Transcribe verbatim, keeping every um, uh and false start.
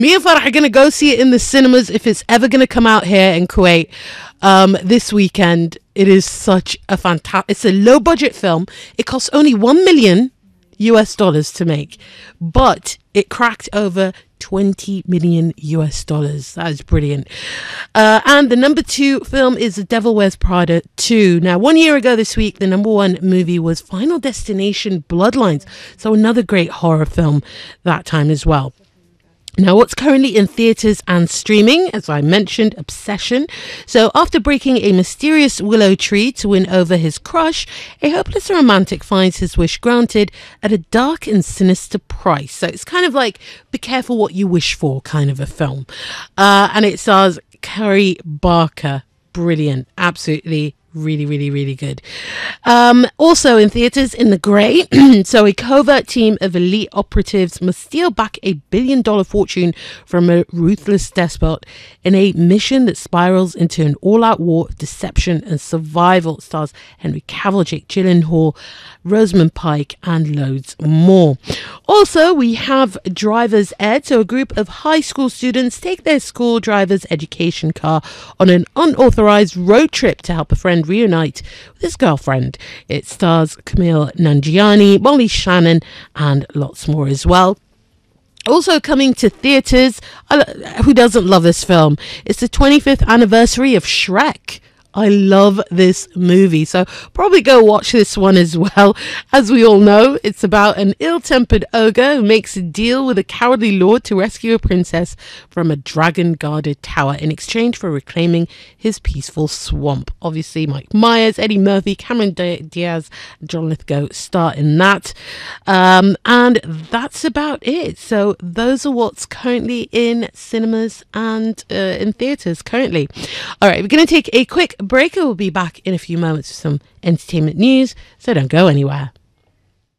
Me and Farah are going to go see it in the cinemas if it's ever going to come out here in Kuwait um, this weekend. It is such a fantastic, it's a low budget film. It costs only one million U S dollars to make, but it cracked over twenty million U S dollars. That is brilliant. Uh, and the number two film is The Devil Wears Prada two. Now, one year ago this week, the number one movie was Final Destination Bloodlines. So another great horror film that time as well. Now, what's currently in theatres and streaming, as I mentioned, Obsession. So after breaking a mysterious willow tree to win over his crush, a hopeless romantic finds his wish granted at a dark and sinister price. So it's kind of like be careful what you wish for kind of a film. Uh, and it stars Carrie Barker. Brilliant. Absolutely. Really, really, really good. Um, also in theatres, In the Grey. So a covert team of elite operatives must steal back a billion dollar fortune from a ruthless despot in a mission that spirals into an all-out war of deception and survival. It stars Henry Cavill, Jake Gyllenhaal, Rosamund Pike, and loads more. Also, we have Driver's Ed. So a group of high school students take their school driver's education car on an unauthorized road trip to help a friend reunite with his girlfriend. It stars Camille Nanjiani, Molly Shannon, and lots more as well. Also coming to theatres, who doesn't love this film? It's the twenty-fifth anniversary of Shrek. I love this movie, so probably go watch this one as well. As we all know, it's about an ill-tempered ogre who makes a deal with a cowardly lord to rescue a princess from a dragon-guarded tower in exchange for reclaiming his peaceful swamp. Obviously, Mike Myers, Eddie Murphy, Cameron Diaz, John Lithgow star in that. Um, and that's about it. So those are what's currently in cinemas and uh, in theatres currently. All right, we're going to take a quick break. We'll be back in a few moments with some entertainment news, so don't go anywhere.